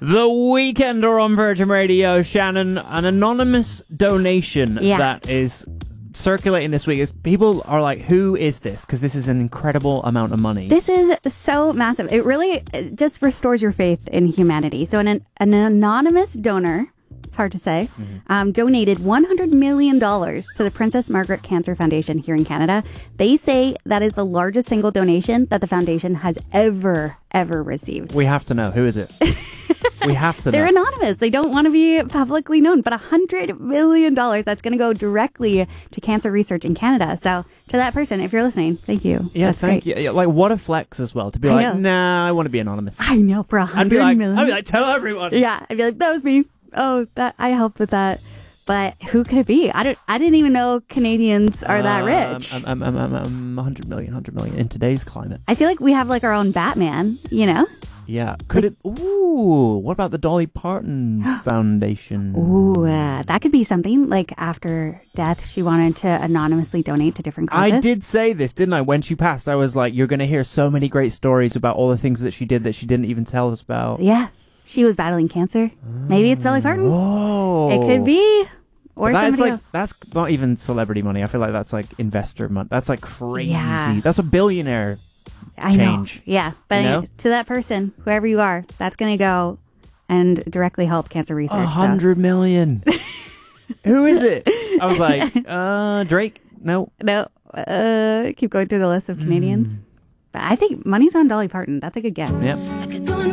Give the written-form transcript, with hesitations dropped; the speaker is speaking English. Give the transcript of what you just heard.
The Weekender on Virgin Radio. Shannon, an anonymous donation that is circulating this week. People are like, who is this? Because this is an incredible amount of money. This is so massive. It really just restores your faith in humanity. So an anonymous donor, it's hard to say, donated $100 million to the Princess Margaret Cancer Foundation here in Canada. They say that is the largest single donation that the foundation has ever received. We have to know. Who is it? We have to know. They're anonymous. They don't want to be publicly known. But $100 million, that's going to go directly to cancer research in Canada. So to that person, if you're listening, thank you. Yeah, that's thank great. you. Yeah, like, what a flex as well. To be like, nah, I want to be anonymous. I know, for $100 million. I'd be like, tell everyone. Yeah, I'd be like, that was me. Oh, that I helped with that. But who could it be? I didn't even know Canadians are that rich. 100 million in today's climate. I feel like we have like our own Batman, you know? Yeah. Could it? Ooh, what about the Dolly Parton Foundation? Ooh, that could be something. Like after death, she wanted to anonymously donate to different causes. I did say this, didn't I? When she passed, I was like, you're going to hear so many great stories about all the things that she did that she didn't even tell us about. Yeah. She was battling cancer. Maybe it's Dolly Parton. Whoa. It could be. Or somebody else. That's not even celebrity money. I feel like that's like investor money. That's like crazy. Yeah. That's a billionaire change. Know. Yeah. But anyway, to that person, whoever you are, that's going to go and directly help cancer research. 100 million. Who is it? I was like, Drake? No. No. Keep going through the list of Canadians. But I think money's on Dolly Parton. That's a good guess. Yep.